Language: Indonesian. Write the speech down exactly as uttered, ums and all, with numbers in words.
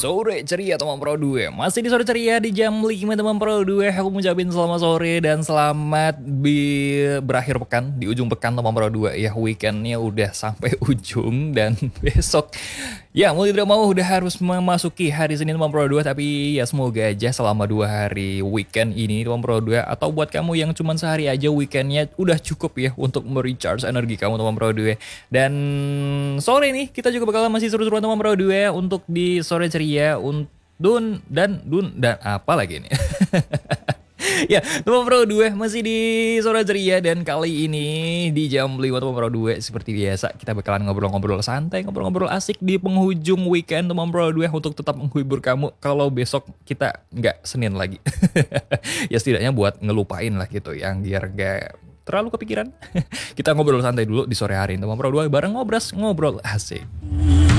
Sore ceria teman Pro dua. Masih di sore ceria di jam lima teman Pro dua. Aku mau ucapin selamat sore dan selamat bi berakhir pekan, di ujung pekan teman Pro dua ya. Weekendnya udah sampai ujung dan besok ya mau tidak mau udah harus memasuki hari Senin teman Pro dua. Tapi ya semoga aja selama dua hari weekend ini teman Pro dua, atau buat kamu yang cuma sehari aja weekendnya udah cukup ya untuk merecharge energi kamu teman Pro dua. Dan sore nih kita juga bakal masih seru-seruan teman Pro dua untuk di sore ceria untuk Dun dan Dun dan apa lagi nih. Ya, teman Pro dua masih di sore ceria, dan kali ini di jam lima teman Pro dua seperti biasa kita bakalan ngobrol-ngobrol santai, ngobrol-ngobrol asik di penghujung weekend teman Pro dua untuk tetap menghibur kamu kalau besok kita nggak Senin lagi. Ya setidaknya buat ngelupain lah gitu ya, biar nggak terlalu kepikiran. Kita ngobrol santai dulu di sore hari teman Pro dua bareng ngobras ngobrol asik.